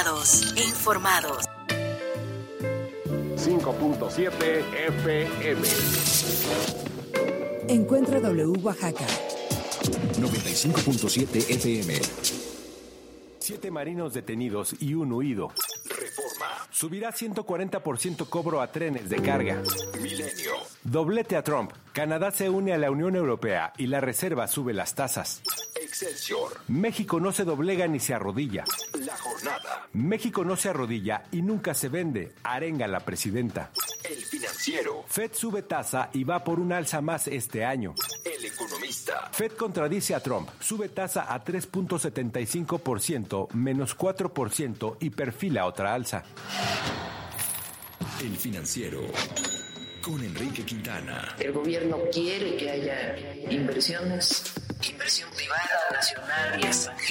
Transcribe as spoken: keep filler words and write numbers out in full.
Actualizados e informados. cinco punto siete F M. Encuentra W Oaxaca. noventa y cinco punto siete F M. Siete marinos detenidos y un huido. Reforma. Subirá ciento cuarenta por ciento cobro a trenes de carga. Milenio. Doblete a Trump. Canadá se une a la Unión Europea y la Reserva sube las tasas. Excelsior. México no se doblega ni se arrodilla. La jornada. México no se arrodilla y nunca se vende. Arenga la presidenta. El Financiero. Fed sube tasa y va por un alza más este año. El Economista. Fed contradice a Trump. Sube tasa a tres punto setenta y cinco por ciento, menos cuatro por ciento y perfila otra alza. El Financiero. Con Enrique Quintana. El gobierno quiere que haya inversiones, inversión privada, nacional y extranjera.